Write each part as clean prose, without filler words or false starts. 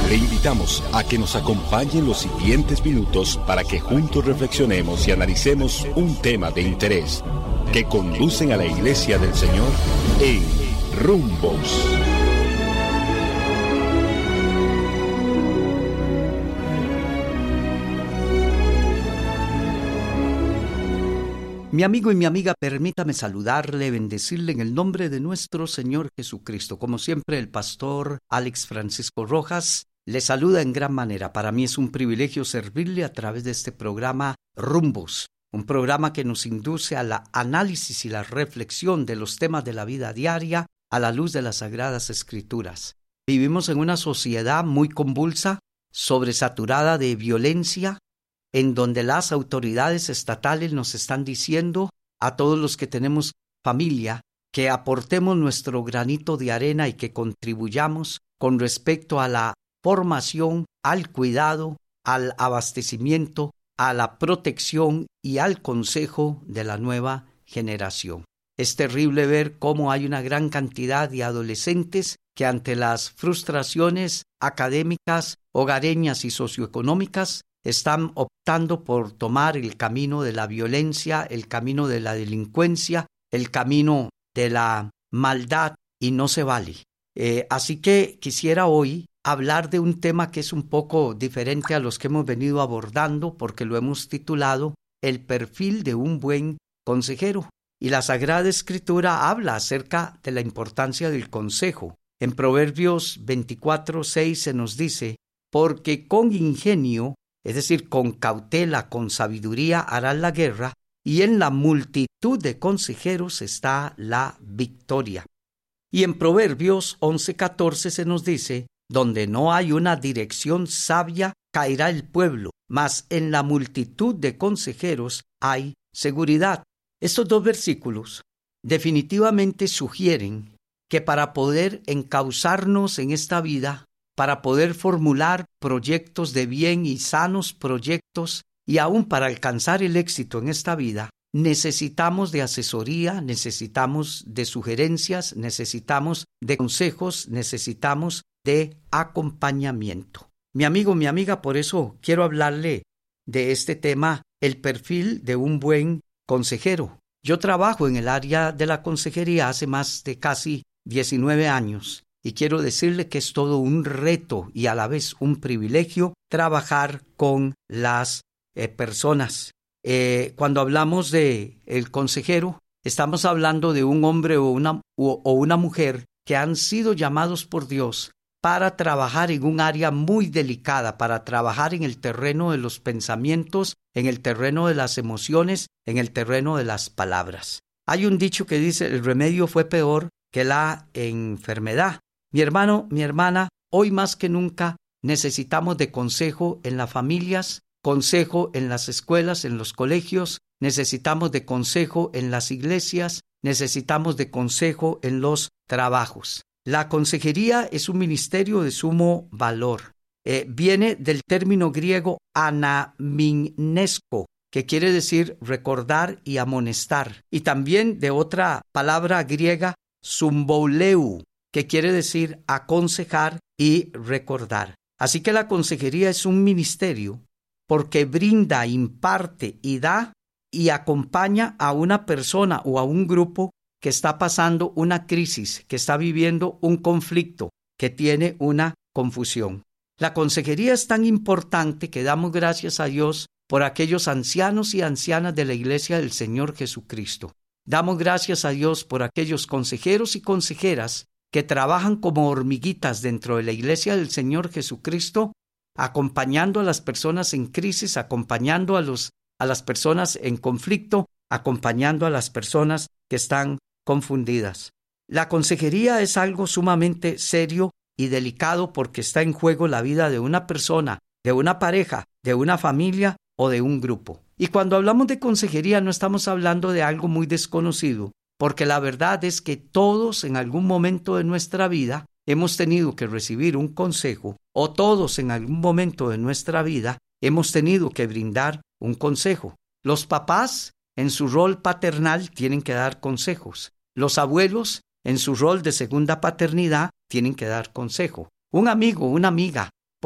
Le invitamos a que nos acompañe en los siguientes minutos para que juntos reflexionemos y analicemos un tema de interés que conducen a la Iglesia del Señor en Rumbos. Mi amigo y mi amiga, permítame saludarle, bendecirle en el nombre de nuestro Señor Jesucristo. Como siempre, el pastor Alex Francisco Rojas le saluda en gran manera. Para mí es un privilegio servirle a través de este programa Rumbos, un programa que nos induce al análisis y la reflexión de los temas de la vida diaria a la luz de las Sagradas Escrituras. Vivimos en una sociedad muy convulsa, sobresaturada de violencia, en donde las autoridades estatales nos están diciendo a todos los que tenemos familia que aportemos nuestro granito de arena y que contribuyamos con respecto a la formación, al cuidado, al abastecimiento, a la protección y al consejo de la nueva generación. Es terrible ver cómo hay una gran cantidad de adolescentes que ante las frustraciones académicas, hogareñas y socioeconómicas están optando por tomar el camino de la violencia, el camino de la delincuencia, el camino de la maldad, y no se vale. Así que quisiera hoy hablar de un tema que es un poco diferente a los que hemos venido abordando, porque lo hemos titulado El perfil de un buen consejero. Y la Sagrada Escritura habla acerca de la importancia del consejo. En Proverbios 24:6 se nos dice: porque con ingenio, es decir, con cautela, con sabiduría harás la guerra, y en la multitud de consejeros está la victoria. Y en Proverbios 11:14 se nos dice: donde no hay una dirección sabia, caerá el pueblo, mas en la multitud de consejeros hay seguridad. Estos dos versículos definitivamente sugieren que para poder encauzarnos en esta vida, para poder formular proyectos de bien y sanos proyectos, y aún para alcanzar el éxito en esta vida, necesitamos de asesoría, necesitamos de sugerencias, necesitamos de consejos, necesitamos de acompañamiento. Mi amigo, mi amiga, por eso quiero hablarle de este tema, el perfil de un buen consejero. Yo trabajo en el área de la consejería hace más de casi 19 años. Y quiero decirle que es todo un reto y a la vez un privilegio trabajar con las personas. Cuando hablamos de el consejero, estamos hablando de un hombre o una mujer que han sido llamados por Dios para trabajar en un área muy delicada, para trabajar en el terreno de los pensamientos, en el terreno de las emociones, en el terreno de las palabras. Hay un dicho que dice: el remedio fue peor que la enfermedad. Mi hermano, mi hermana, hoy más que nunca necesitamos de consejo en las familias, consejo en las escuelas, en los colegios, necesitamos de consejo en las iglesias, necesitamos de consejo en los trabajos. La consejería es un ministerio de sumo valor. Viene del término griego anamnesco, que quiere decir recordar y amonestar, y también de otra palabra griega, sumbouleu, que quiere decir aconsejar y recordar. Así que la consejería es un ministerio porque brinda, imparte y da y acompaña a una persona o a un grupo que está pasando una crisis, que está viviendo un conflicto, que tiene una confusión. La consejería es tan importante que damos gracias a Dios por aquellos ancianos y ancianas de la Iglesia del Señor Jesucristo. Damos gracias a Dios por aquellos consejeros y consejeras que trabajan como hormiguitas dentro de la Iglesia del Señor Jesucristo, acompañando a las personas en crisis, acompañando a las personas en conflicto, acompañando a las personas que están confundidas. La consejería es algo sumamente serio y delicado porque está en juego la vida de una persona, de una pareja, de una familia o de un grupo. Y cuando hablamos de consejería no estamos hablando de algo muy desconocido, porque la verdad es que todos en algún momento de nuestra vida hemos tenido que recibir un consejo, o todos en algún momento de nuestra vida hemos tenido que brindar un consejo. Los papás, en su rol paternal, tienen que dar consejos. Los abuelos, en su rol de segunda paternidad, tienen que dar consejo. Un amigo, una amiga,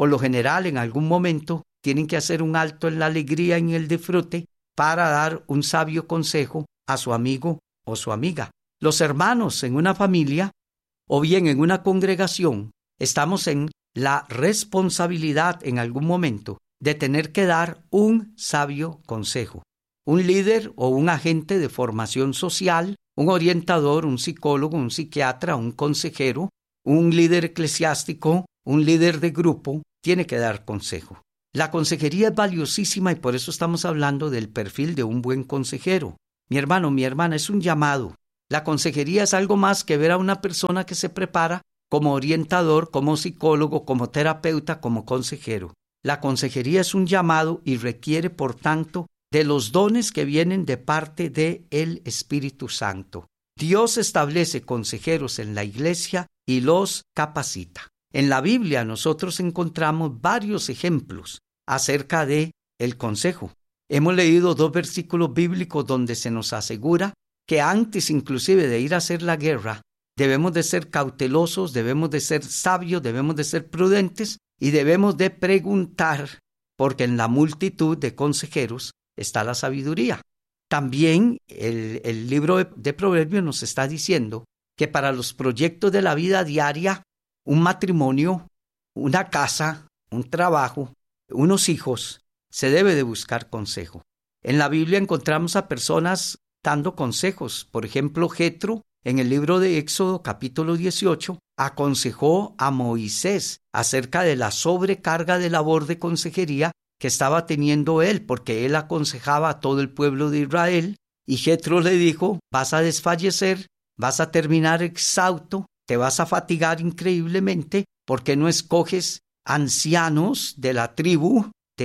por lo general en algún momento tienen que hacer un alto en la alegría, en el disfrute, para dar un sabio consejo a su amigo o su amiga. Los hermanos en una familia o bien en una congregación estamos en la responsabilidad en algún momento de tener que dar un sabio consejo. Un líder o un agente de formación social, un orientador, un psicólogo, un psiquiatra, un consejero, un líder eclesiástico, un líder de grupo, tiene que dar consejo. La consejería es valiosísima y por eso estamos hablando del perfil de un buen consejero. Mi hermano, mi hermana, es un llamado. La consejería es algo más que ver a una persona que se prepara como orientador, como psicólogo, como terapeuta, como consejero. La consejería es un llamado y requiere, por tanto, de los dones que vienen de parte del Espíritu Santo. Dios establece consejeros en la iglesia y los capacita. En la Biblia nosotros encontramos varios ejemplos acerca de el consejo. Hemos leído 2 versículos bíblicos donde se nos asegura que antes inclusive de ir a hacer la guerra, debemos de ser cautelosos, debemos de ser sabios, debemos de ser prudentes y debemos de preguntar, porque en la multitud de consejeros está la sabiduría. También el libro de Proverbios nos está diciendo que para los proyectos de la vida diaria, un matrimonio, una casa, un trabajo, unos hijos, se debe de buscar consejo. En la Biblia encontramos a personas dando consejos. Por ejemplo, Jetro, en el libro de Éxodo, capítulo 18, aconsejó a Moisés acerca de la sobrecarga de labor de consejería que estaba teniendo él, porque él aconsejaba a todo el pueblo de Israel, y Jetro le dijo: vas a desfallecer, vas a terminar exhausto, te vas a fatigar increíblemente, porque no escoges ancianos de la tribu,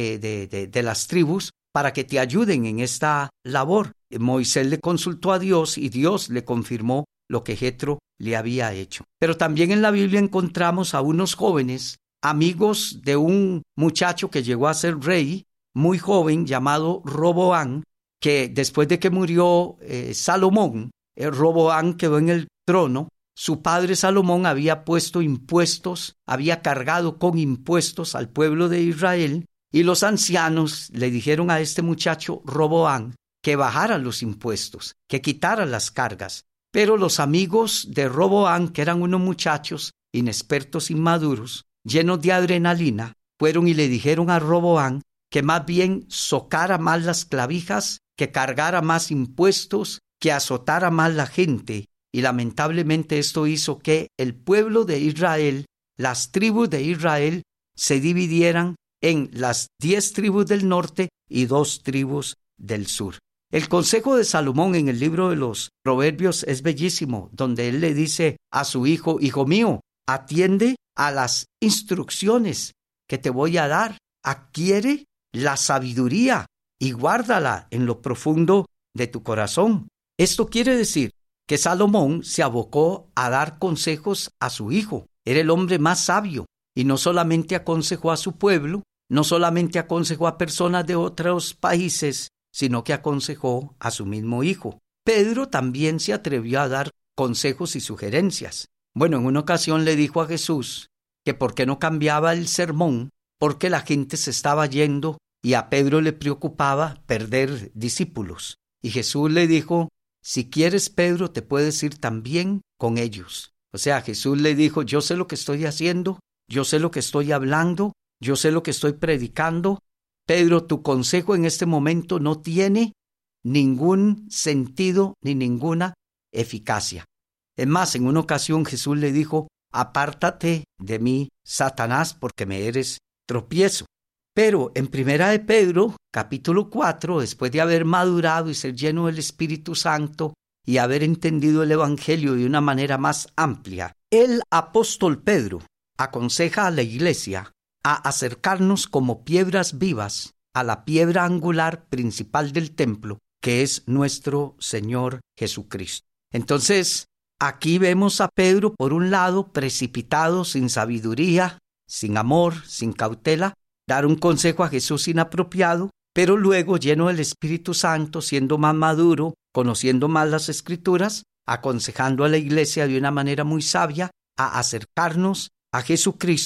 de las tribus, para que te ayuden en esta labor. Moisés le consultó a Dios y Dios le confirmó lo que Jetro le había hecho. Pero también en la Biblia encontramos a unos jóvenes, amigos de un muchacho que llegó a ser rey, muy joven, llamado Roboam, que después de que murió Salomón, Roboam quedó en el trono. Su padre Salomón había puesto impuestos, había cargado con impuestos al pueblo de Israel, y los ancianos le dijeron a este muchacho Roboam que bajara los impuestos, que quitara las cargas. Pero los amigos de Roboam, que eran unos muchachos inexpertos, inmaduros, llenos de adrenalina, fueron y le dijeron a Roboam que más bien socara más las clavijas, que cargara más impuestos, que azotara más la gente. Y lamentablemente esto hizo que el pueblo de Israel, las tribus de Israel, se dividieran en las 10 tribus del norte y 2 tribus del sur. El consejo de Salomón en el libro de los Proverbios es bellísimo, donde él le dice a su hijo: hijo mío, atiende a las instrucciones que te voy a dar, adquiere la sabiduría y guárdala en lo profundo de tu corazón. Esto quiere decir que Salomón se abocó a dar consejos a su hijo. Era el hombre más sabio y no solamente aconsejó a su pueblo, no solamente aconsejó a personas de otros países, sino que aconsejó a su mismo hijo. Pedro también se atrevió a dar consejos y sugerencias. Bueno, en una ocasión le dijo a Jesús que por qué no cambiaba el sermón, porque la gente se estaba yendo y a Pedro le preocupaba perder discípulos. Y Jesús le dijo: si quieres, Pedro, te puedes ir también con ellos. O sea, Jesús le dijo: yo sé lo que estoy haciendo, yo sé lo que estoy hablando, yo sé lo que estoy predicando. Pedro, tu consejo en este momento no tiene ningún sentido ni ninguna eficacia. Es más, en una ocasión Jesús le dijo: apártate de mí, Satanás, porque me eres tropiezo. Pero en Primera de Pedro, capítulo 4, después de haber madurado y ser lleno del Espíritu Santo y haber entendido el Evangelio de una manera más amplia, el apóstol Pedro aconseja a la iglesia a acercarnos como piedras vivas a la piedra angular principal del templo, que es nuestro Señor Jesucristo. Entonces, aquí vemos a Pedro, por un lado, precipitado, sin sabiduría, sin amor, sin cautela, dar un consejo a Jesús inapropiado, pero luego, lleno del Espíritu Santo, siendo más maduro, conociendo más las Escrituras, aconsejando a la iglesia de una manera muy sabia a acercarnos a Jesucristo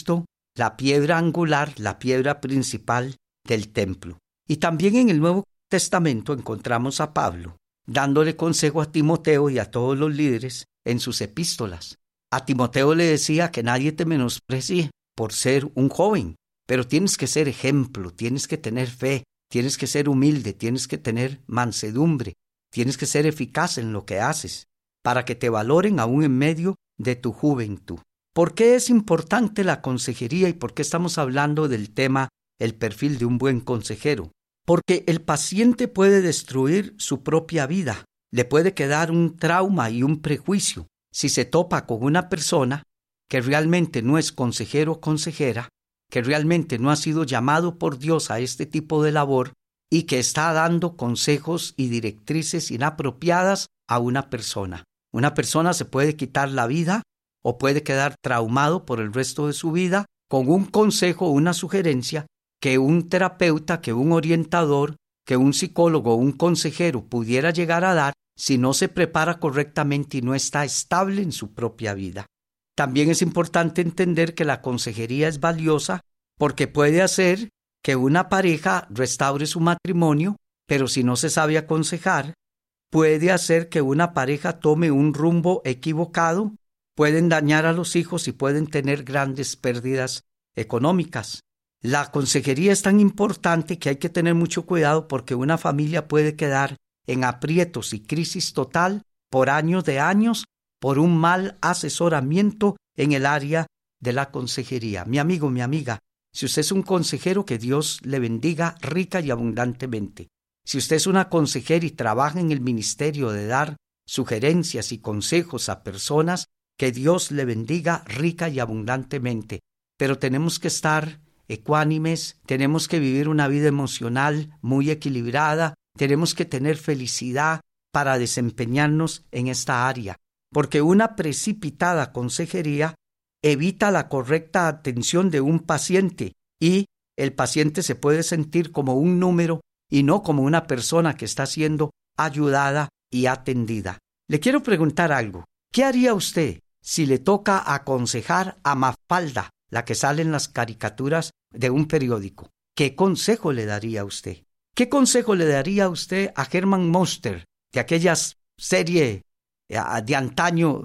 la piedra angular, la piedra principal del templo. Y también en el Nuevo Testamento encontramos a Pablo dándole consejo a Timoteo y a todos los líderes en sus epístolas. A Timoteo le decía que nadie te menosprecie por ser un joven, pero tienes que ser ejemplo, tienes que tener fe, tienes que ser humilde, tienes que tener mansedumbre, tienes que ser eficaz en lo que haces, para que te valoren aún en medio de tu juventud. ¿Por qué es importante la consejería y por qué estamos hablando del tema, el perfil de un buen consejero? Porque el paciente puede destruir su propia vida, le puede quedar un trauma y un prejuicio si se topa con una persona que realmente no es consejero o consejera, que realmente no ha sido llamado por Dios a este tipo de labor y que está dando consejos y directrices inapropiadas a una persona. Una persona se puede quitar la vida o puede quedar traumado por el resto de su vida con un consejo o una sugerencia que un terapeuta, que un orientador, que un psicólogo o un consejero pudiera llegar a dar si no se prepara correctamente y no está estable en su propia vida. También es importante entender que la consejería es valiosa porque puede hacer que una pareja restaure su matrimonio, pero si no se sabe aconsejar, puede hacer que una pareja tome un rumbo equivocado, pueden dañar a los hijos y pueden tener grandes pérdidas económicas. La consejería es tan importante que hay que tener mucho cuidado porque una familia puede quedar en aprietos y crisis total por años de años por un mal asesoramiento en el área de la consejería. Mi amigo, mi amiga, si usted es un consejero, que Dios le bendiga rica y abundantemente. Si usted es una consejera y trabaja en el ministerio de dar sugerencias y consejos a personas, que Dios le bendiga rica y abundantemente. Pero tenemos que estar ecuánimes, tenemos que vivir una vida emocional muy equilibrada, tenemos que tener felicidad para desempeñarnos en esta área, porque una precipitada consejería evita la correcta atención de un paciente y el paciente se puede sentir como un número y no como una persona que está siendo ayudada y atendida. Le quiero preguntar algo. ¿Qué haría usted si le toca aconsejar a Mafalda, la que sale en las caricaturas de un periódico? ¿Qué consejo le daría a usted? ¿Qué consejo le daría a usted a Herman Monster, de aquella serie de antaño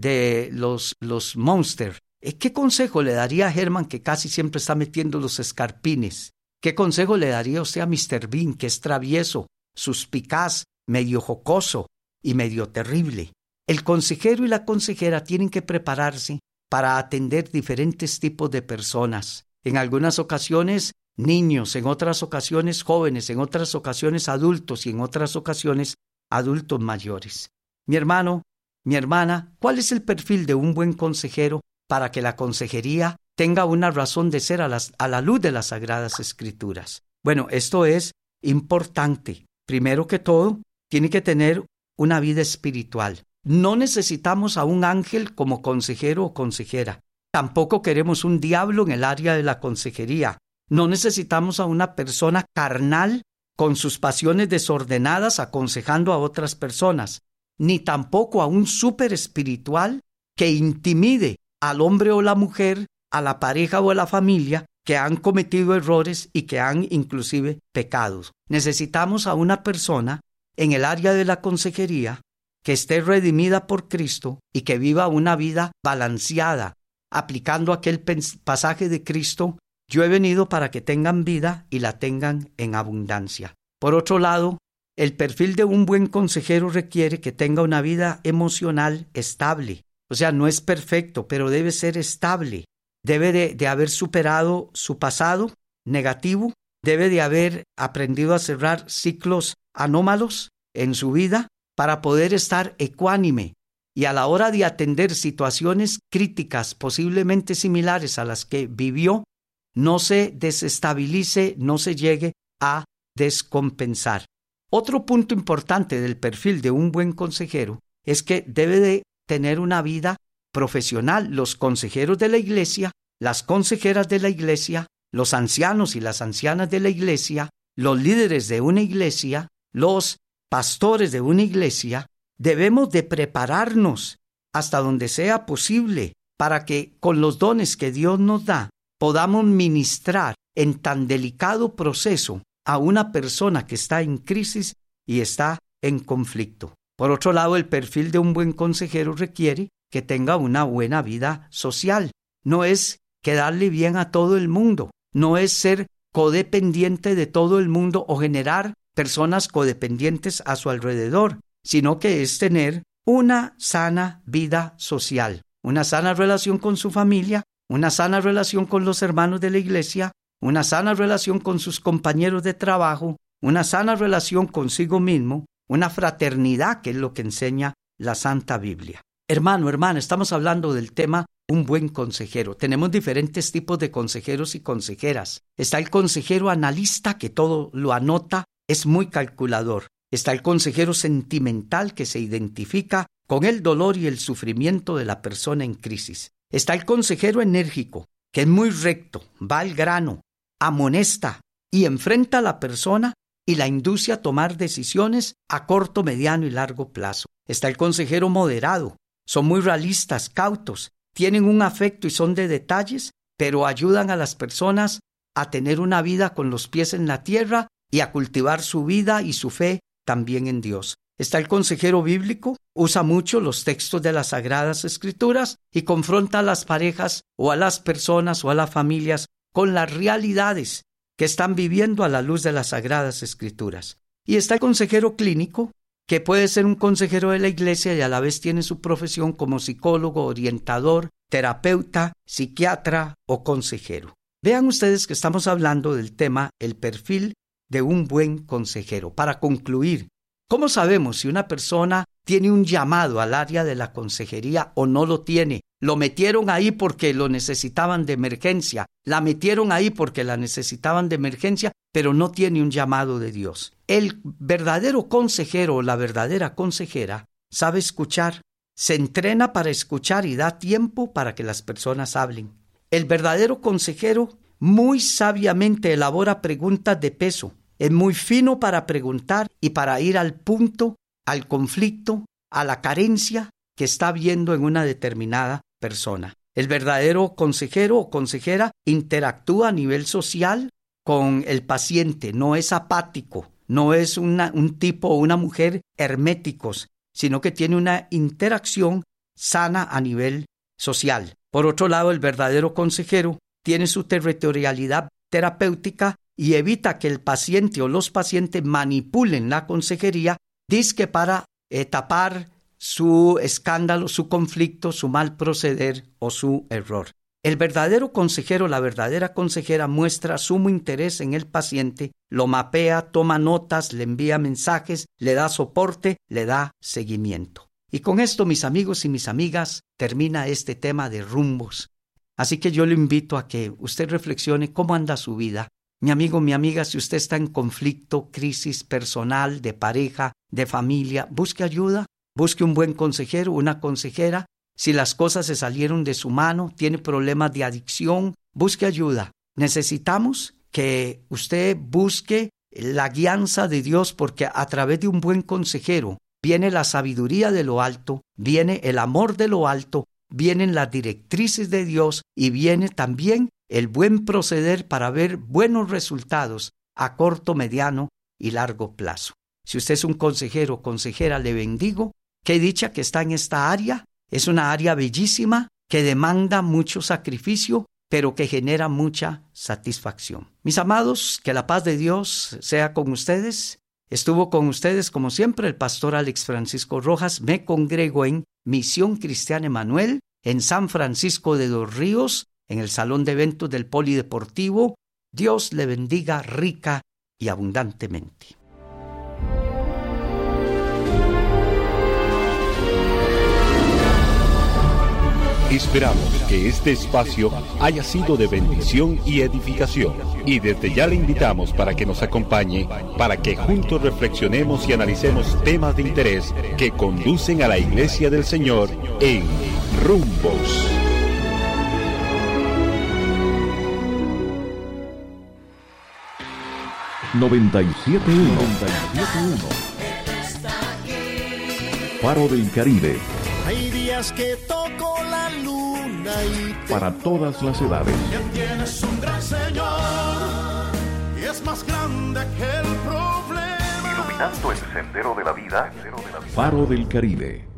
de los Monster? ¿Qué consejo le daría a Herman, que casi siempre está metiendo los escarpines? ¿Qué consejo le daría usted a Mr. Bean, que es travieso, suspicaz, medio jocoso y medio terrible? El consejero y la consejera tienen que prepararse para atender diferentes tipos de personas. En algunas ocasiones niños, en otras ocasiones jóvenes, en otras ocasiones adultos y en otras ocasiones adultos mayores. Mi hermano, mi hermana, ¿cuál es el perfil de un buen consejero para que la consejería tenga una razón de ser a la luz de las Sagradas Escrituras? Bueno, esto es importante. Primero que todo, tiene que tener una vida espiritual. No necesitamos a un ángel como consejero o consejera. Tampoco queremos un diablo en el área de la consejería. No necesitamos a una persona carnal con sus pasiones desordenadas aconsejando a otras personas, ni tampoco a un súper espiritual que intimide al hombre o la mujer, a la pareja o a la familia que han cometido errores y que han inclusive pecados. Necesitamos a una persona en el área de la consejería que esté redimida por Cristo y que viva una vida balanceada, aplicando aquel pasaje de Cristo: yo he venido para que tengan vida y la tengan en abundancia. Por otro lado, el perfil de un buen consejero requiere que tenga una vida emocional estable. O sea, no es perfecto, pero debe ser estable. Debe de haber superado su pasado negativo, debe de haber aprendido a cerrar ciclos anómalos en su vida para poder estar ecuánime y a la hora de atender situaciones críticas posiblemente similares a las que vivió, no se desestabilice, no se llegue a descompensar. Otro punto importante del perfil de un buen consejero es que debe de tener una vida profesional. Los consejeros de la iglesia, las consejeras de la iglesia, los ancianos y las ancianas de la iglesia, los líderes de una iglesia, los pastores de una iglesia, debemos de prepararnos hasta donde sea posible para que con los dones que Dios nos da podamos ministrar en tan delicado proceso a una persona que está en crisis y está en conflicto. Por otro lado, el perfil de un buen consejero requiere que tenga una buena vida social. No es quedarle bien a todo el mundo, no es ser codependiente de todo el mundo o generar personas codependientes a su alrededor, sino que es tener una sana vida social, una sana relación con su familia, una sana relación con los hermanos de la iglesia, una sana relación con sus compañeros de trabajo, una sana relación consigo mismo, una fraternidad, que es lo que enseña la Santa Biblia. Hermano, hermana, estamos hablando del tema un buen consejero. Tenemos diferentes tipos de consejeros y consejeras. Está el consejero analista, que todo lo anota, es muy calculador. Está el consejero sentimental, que se identifica con el dolor y el sufrimiento de la persona en crisis. Está el consejero enérgico, que es muy recto, va al grano, amonesta y enfrenta a la persona y la induce a tomar decisiones a corto, mediano y largo plazo. Está el consejero moderado, son muy realistas, cautos, tienen un afecto y son de detalles, pero ayudan a las personas a tener una vida con los pies en la tierra y a cultivar su vida y su fe también en Dios. Está el consejero bíblico, usa mucho los textos de las Sagradas Escrituras y confronta a las parejas o a las personas o a las familias con las realidades que están viviendo a la luz de las Sagradas Escrituras. Y está el consejero clínico, que puede ser un consejero de la iglesia y a la vez tiene su profesión como psicólogo, orientador, terapeuta, psiquiatra o consejero. Vean ustedes que estamos hablando del tema el perfil de un buen consejero. Para concluir, ¿cómo sabemos si una persona tiene un llamado al área de la consejería o no lo tiene? Lo metieron ahí porque lo necesitaban de emergencia, la metieron ahí porque la necesitaban de emergencia, pero no tiene un llamado de Dios. El verdadero consejero o la verdadera consejera sabe escuchar, se entrena para escuchar y da tiempo para que las personas hablen. El verdadero consejero muy sabiamente elabora preguntas de peso, es muy fino para preguntar y para ir al punto, al conflicto, a la carencia que está viendo en una determinada persona. El verdadero consejero o consejera interactúa a nivel social con el paciente, no es apático, no es un tipo o una mujer herméticos, sino que tiene una interacción sana a nivel social. Por otro lado, el verdadero consejero tiene su territorialidad terapéutica y evita que el paciente o los pacientes manipulen la consejería, dizque para tapar su escándalo, su conflicto, su mal proceder o su error. El verdadero consejero, la verdadera consejera muestra sumo interés en el paciente, lo mapea, toma notas, le envía mensajes, le da soporte, le da seguimiento. Y con esto, mis amigos y mis amigas, termina este tema de rumbos. Así que yo le invito a que usted reflexione cómo anda su vida. Mi amigo, mi amiga, si usted está en conflicto, crisis personal, de pareja, de familia, busque ayuda. Busque un buen consejero, una consejera. Si las cosas se salieron de su mano, tiene problemas de adicción, busque ayuda. Necesitamos que usted busque la guianza de Dios, porque a través de un buen consejero viene la sabiduría de lo alto, viene el amor de lo alto, vienen las directrices de Dios y viene también el buen proceder para ver buenos resultados a corto, mediano y largo plazo. Si usted es un consejero o consejera, le bendigo. Qué dicha que está en esta área. Es una área bellísima que demanda mucho sacrificio, pero que genera mucha satisfacción. Mis amados, que la paz de Dios sea con ustedes. Estuvo con ustedes, como siempre, el pastor Alex Francisco Rojas. Me congrego en Misión Cristiana Emanuel, en San Francisco de los Ríos, en el Salón de Eventos del Polideportivo. Dios le bendiga rica y abundantemente. Esperamos que este espacio haya sido de bendición y edificación, y desde ya le invitamos para que nos acompañe, para que juntos reflexionemos y analicemos temas de interés que conducen a la Iglesia del Señor en Rumbos. $97.1 Faro del Caribe. Hay días que toco la luna y para todas las edades. que tienes un gran Señor y es más grande que el problema. Iluminando el sendero de la vida. Faro del Caribe.